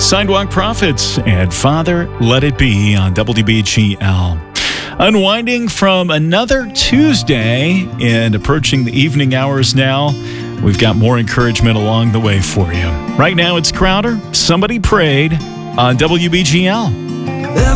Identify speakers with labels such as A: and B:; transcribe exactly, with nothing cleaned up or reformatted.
A: Sidewalk Prophets and Father, Let It Be on W B G L. Unwinding from another Tuesday and approaching the evening hours now, we've got more encouragement along the way for you. Right now it's Crowder, Somebody Prayed on W B G L.